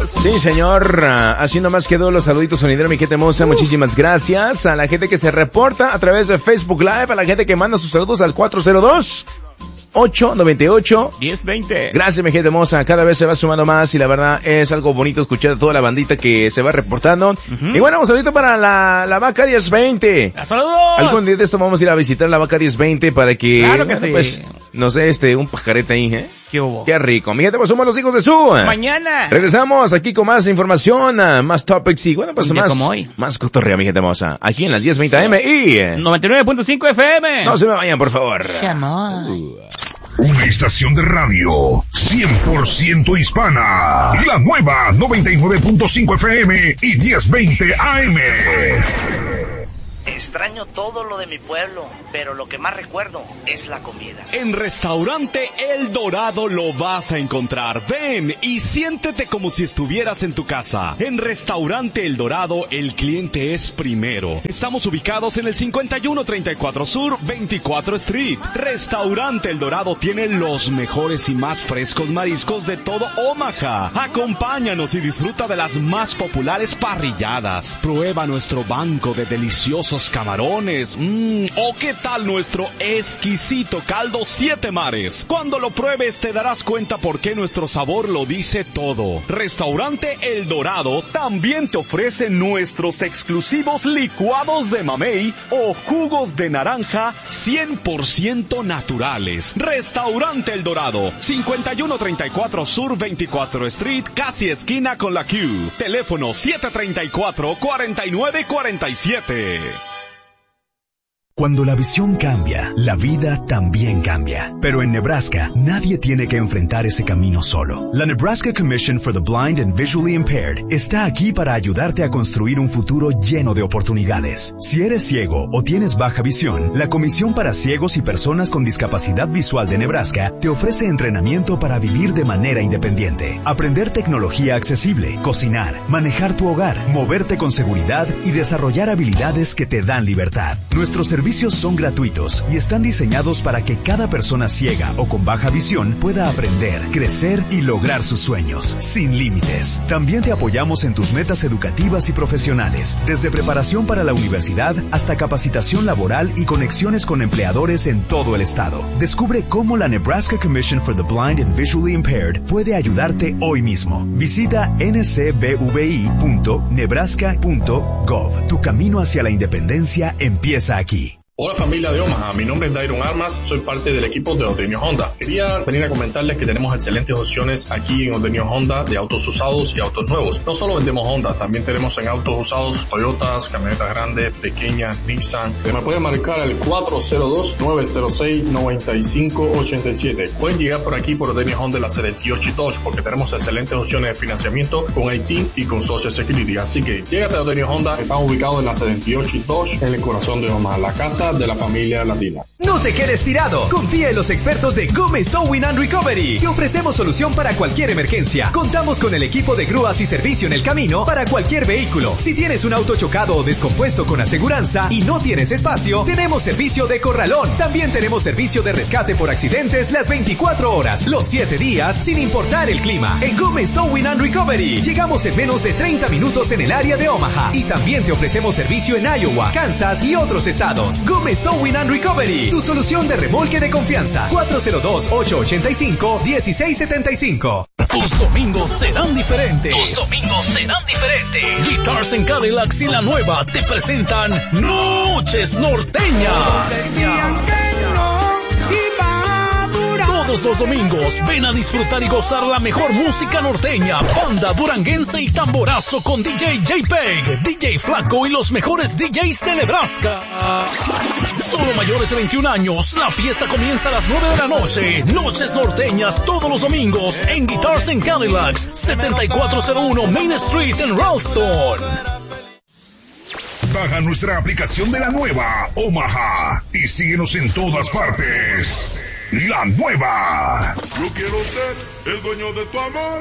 Sí, señor. Así nomás quedó los saluditos sonidero, mi gente hermosa. Muchísimas gracias a la gente que se reporta a través de Facebook Live, a la gente que manda sus saludos al 402-898-1020. Gracias, mi gente hermosa. Cada vez se va sumando más y la verdad es algo bonito escuchar a toda la bandita que se va reportando. Y bueno, un saludito para la vaca 1020. ¡Saludos! Algún día de esto vamos a ir a visitar la vaca 1020 para que, claro que sí. Pues, no sé, un pajarete ahí, ¿eh? ¿Qué hubo? Qué rico. Mi gente, pues somos los hijos de su. Mañana. Regresamos aquí con más información, más topics y bueno, pues más cotorrea, mi gente hermosa. Aquí en las 10:20 AM y 99.5 FM. No se me vayan, por favor. ¡Qué amor! Una estación de radio 100% hispana. La nueva 99.5 FM y 1020 AM. Extraño todo lo de mi pueblo, pero lo que más recuerdo es la comida. En Restaurante El Dorado lo vas a encontrar. Ven y siéntete como si estuvieras en tu casa. En Restaurante El Dorado, el cliente es primero. Estamos ubicados en el 5134 Sur, 24 Street. Restaurante El Dorado tiene los mejores y más frescos mariscos de todo Omaha. Acompáñanos y disfruta de las más populares parrilladas. Prueba nuestro banco de deliciosos camarones. ¿O qué tal nuestro exquisito caldo 7 mares? Cuando lo pruebes te darás cuenta por qué nuestro sabor lo dice todo. Restaurante El Dorado también te ofrece nuestros exclusivos licuados de mamey o jugos de naranja 100% naturales. Restaurante El Dorado, 5134 Sur 24 Street, casi esquina con la Q. Teléfono 734-4947. Cuando la visión cambia, la vida también cambia. Pero en Nebraska, nadie tiene que enfrentar ese camino solo. La Nebraska Commission for the Blind and Visually Impaired está aquí para ayudarte a construir un futuro lleno de oportunidades. Si eres ciego o tienes baja visión, la Comisión para Ciegos y Personas con Discapacidad Visual de Nebraska te ofrece entrenamiento para vivir de manera independiente, aprender tecnología accesible, cocinar, manejar tu hogar, moverte con seguridad y desarrollar habilidades que te dan libertad. Nuestros servicios son gratuitos y están diseñados para que cada persona ciega o con baja visión pueda aprender, crecer y lograr sus sueños, sin límites. También te apoyamos en tus metas educativas y profesionales, desde preparación para la universidad hasta capacitación laboral y conexiones con empleadores en todo el estado. Descubre cómo la Nebraska Commission for the Blind and Visually Impaired puede ayudarte hoy mismo. Visita ncbvi.nebraska.gov. Tu camino hacia la independencia empieza aquí. Hola familia de Omaha, mi nombre es Dairon Armas, soy parte del equipo de Odenio Honda. Quería venir a comentarles que tenemos excelentes opciones aquí en Odenio Honda de autos usados y autos nuevos. No solo vendemos Honda, también tenemos en autos usados Toyotas, camionetas grandes, pequeñas, Nissan. Me pueden marcar al 402-906-9587. Pueden llegar por aquí por Odenio Honda en la 78 y Dodge porque tenemos excelentes opciones de financiamiento con IT y con Social Security. Así que llégate a Odenio Honda, están ubicados en la 78 y Dodge en el corazón de Omaha, la casa de la familia latina. No te quedes tirado. Confía en los expertos de Gómez Towing and Recovery. Te ofrecemos solución para cualquier emergencia. Contamos con el equipo de grúas y servicio en el camino para cualquier vehículo. Si tienes un auto chocado o descompuesto con aseguranza y no tienes espacio, tenemos servicio de corralón. También tenemos servicio de rescate por accidentes las 24 horas, los 7 días, sin importar el clima. En Gómez Towing and Recovery llegamos en menos de 30 minutos en el área de Omaha. Y también te ofrecemos servicio en Iowa, Kansas y otros estados. Gómez Towing and Recovery, tu solución de remolque de confianza. 402-885-1675. Tus domingos serán diferentes. Guitars and Cadillacs y La Nueva te presentan Noches Norteñas. Todos los domingos ven a disfrutar y gozar la mejor música norteña, banda duranguense y tamborazo con DJ JPEG, DJ Flaco y los mejores DJs de Nebraska. Solo mayores de 21 años, la fiesta comienza a las 9 de la noche. Noches norteñas todos los domingos en Guitars and Cadillacs, 7401 Main Street en Ralston. Baja nuestra aplicación de La Nueva Omaha y síguenos en todas partes. La Nueva. Yo quiero ser el dueño de tu amor.